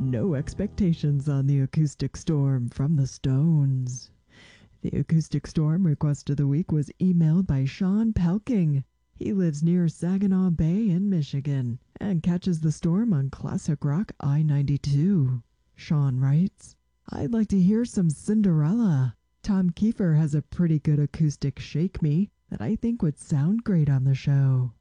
No expectations on the acoustic storm from the Stones. The acoustic storm request of the week was emailed by Sean Pelking. He lives near Saginaw Bay in Michigan and catches the storm on Classic Rock I-92. Sean writes, I'd like to hear some Cinderella. Tom Kiefer has a pretty good acoustic Shake Me that I think would sound great on the show.